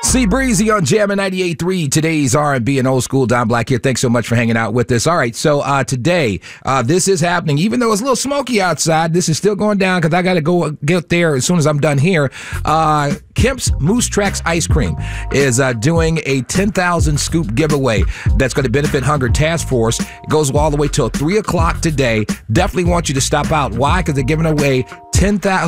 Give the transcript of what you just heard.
C Breezy on Jammin' 98.3. Today's R&B and old school. Don Black here. Thanks so much for hanging out with us. All right, so today, this is happening. Even though it's a little smoky outside, this is still going down because I got to go get there as soon as I'm done here. Kemp's Moose Tracks Ice Cream is doing a 10,000 scoop giveaway that's going to benefit Hunger Task Force. It goes all the way till 3 o'clock today. Definitely want you to stop out. Why? Because they're giving away 10,000